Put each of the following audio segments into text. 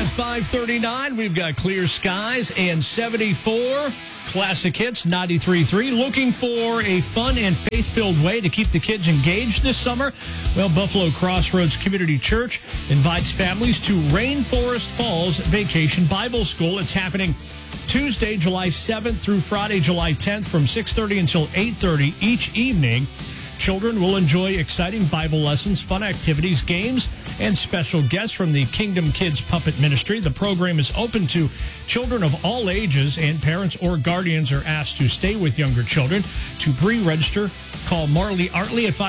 5:39. We've got clear skies and 74. Classic Hits 93.3. Looking for a fun and faith-filled way to keep the kids engaged this summer? Well, Buffalo Crossroads Community Church invites families to Rainforest Falls Vacation Bible School. It's happening Tuesday, July 7th through Friday, July 10th from 6:30 until 8:30 each evening. Children will enjoy exciting Bible lessons, fun activities, games, and special guests from the Kingdom Kids Puppet Ministry. The program is open to children of all ages, and parents or guardians are asked to stay with younger children. To pre-register, call Marley Artley at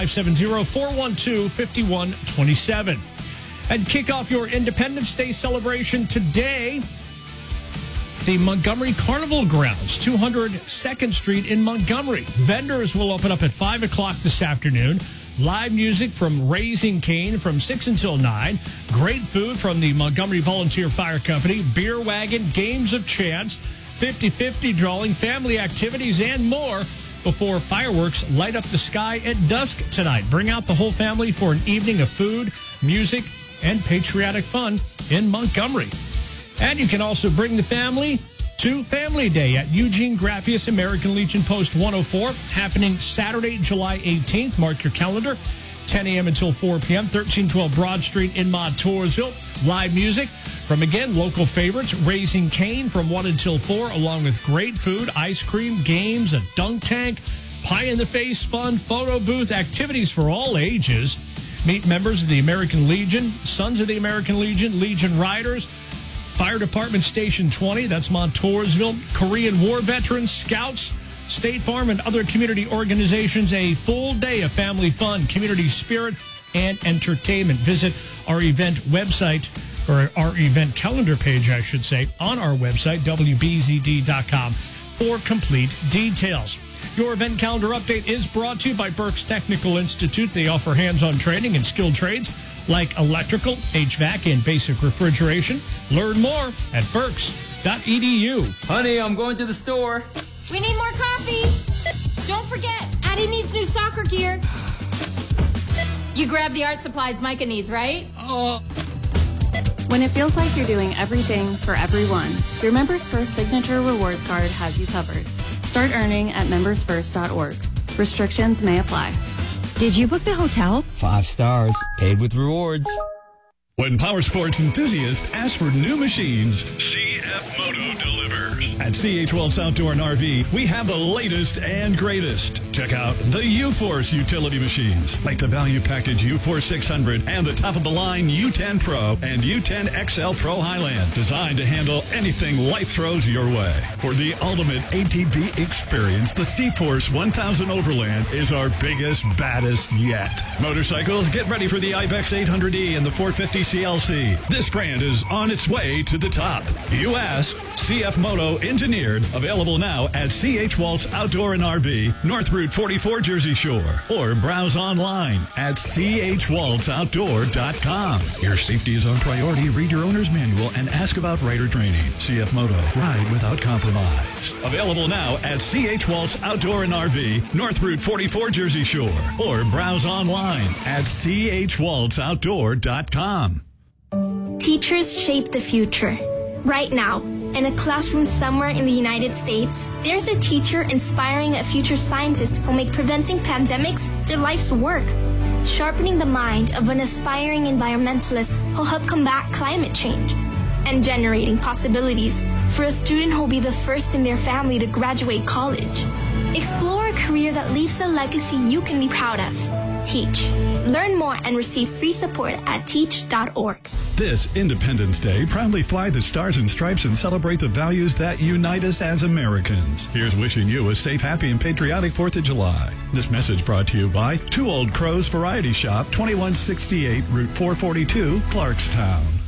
570-412-5127. And kick off your Independence Day celebration today. The Montgomery Carnival Grounds, 202nd Street in Montgomery. Vendors will open up at 5 o'clock this afternoon. Live music from Raising Cane from 6 until 9. Great food from the Montgomery Volunteer Fire Company. Beer wagon, games of chance, 50-50 drawing, family activities, and more before fireworks light up the sky at dusk tonight. Bring out the whole family for an evening of food, music, and patriotic fun in Montgomery. And you can also bring the family to Family Day at Eugene Graffius American Legion Post 104, happening Saturday, July 18th. Mark your calendar, 10 a.m. until 4 p.m., 1312 Broad Street in Montoursville. Live music from, again, local favorites, Raising Cane from 1 until 4, along with great food, ice cream, games, a dunk tank, pie-in-the-face fun, photo booth, activities for all ages. Meet members of the American Legion, Sons of the American Legion, Legion Riders, Fire Department Station 20, that's Montoursville, Korean War veterans, Scouts, State Farm, and other community organizations. A full day of family fun, community spirit, and entertainment. Visit our event website, or our event calendar page, I should say, on our website, WBZD.com, for complete details. Your event calendar update is brought to you by Berks Technical Institute. They offer hands-on training in skilled trades like electrical, HVAC, and basic refrigeration. Learn more at berks.edu. Honey, I'm going to the store. We need more coffee. Don't forget, Addie needs new soccer gear. You grabbed the art supplies Micah needs, right? When it feels like you're doing everything for everyone, your Members First Signature Rewards Card has you covered. Start earning at membersfirst.org. Restrictions may apply. Did you book the hotel? 5 stars, paid with rewards. When power sports enthusiasts ask for new machines, CF Moto delivers. At C.H. Wells Outdoor and RV, we have the latest and greatest. Check out the U-Force utility machines, like the Value Package U-Force 600 and the top-of-the-line U10 Pro and U10 XL Pro Highland, designed to handle anything life throws your way. For the ultimate ATV experience, the C-Force 1000 Overland is our biggest, baddest yet. Motorcycles, get ready for the Ibex 800E and the 450 CLC. This brand is on its way to the top. You ask, CF Moto engineered, available now at C.H. Waltz Outdoor and RV, North Route 44 Jersey Shore, or browse online at chwaltzoutdoor.com. Your safety is our priority. Read your owner's manual and ask about rider training. CF Moto, ride without compromise. Available now at C.H. Waltz Outdoor and RV, North Route 44 Jersey Shore, or browse online at chwaltzoutdoor.com. Teachers shape the future. Right now, in a classroom somewhere in the United States, there's a teacher inspiring a future scientist who'll make preventing pandemics their life's work, sharpening the mind of an aspiring environmentalist who'll help combat climate change, and generating possibilities for a student who'll be the first in their family to graduate college. Explore a career that leaves a legacy you can be proud of. Teach. Learn more and receive free support at teach.org. This Independence Day, proudly fly the Stars and Stripes and celebrate the values that unite us as Americans. Here's wishing you a safe, happy, and patriotic 4th of July. This message brought to you by Two Old Crows Variety Shop, 2168 Route 442, Clarkstown.